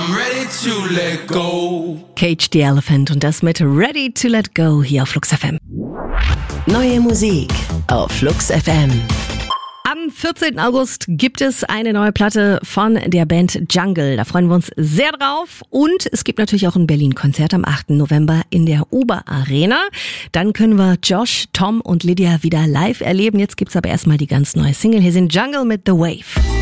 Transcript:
I'm ready to let go. Cage the Elephant und das mit Ready to Let Go hier auf Flux FM. Neue Musik auf Flux FM. Am 14. August gibt es eine neue Platte von der Band Jungle. Da freuen wir uns sehr drauf. Und es gibt natürlich auch ein Berlin-Konzert am 8. November in der Uber Arena. Dann können wir Josh, Tom und Lydia wieder live erleben. Jetzt gibt's aber erstmal die ganz neue Single. Hier sind Jungle mit The Wave.